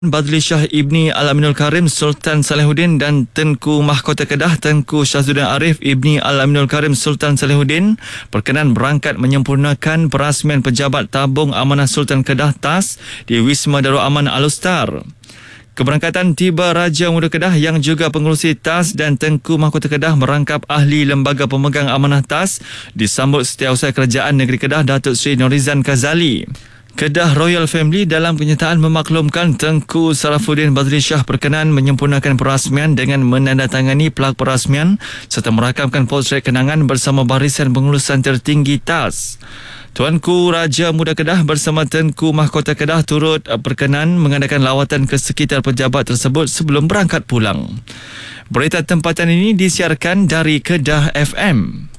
Badli Shah Ibni Al-Aminul Karim Sultan Salihuddin dan Tengku Mahkota Kedah Tengku Syazudin Arif Ibni Al-Aminul Karim Sultan Salihuddin berkenan berangkat menyempurnakan perasmian pejabat tabung amanah Sultan Kedah TAS di Wisma Darul Aman Al-Ustar. Keberangkatan tiba Raja Muda Kedah yang juga pengerusi TAS dan Tengku Mahkota Kedah merangkap ahli lembaga pemegang amanah TAS disambut Setiausaha Kerajaan Negeri Kedah Datuk Seri Norizan Kazali. Kedah Royal Family dalam kenyataan memaklumkan Tengku Sarafuddin Badli Shah berkenan menyempurnakan perasmian dengan menandatangani plak perasmian serta merakamkan potret kenangan bersama barisan pengurusan tertinggi TAS. Tuanku Raja Muda Kedah bersama Tengku Mahkota Kedah turut berkenan mengadakan lawatan ke sekitar pejabat tersebut sebelum berangkat pulang. Berita tempatan ini disiarkan dari Kedah FM.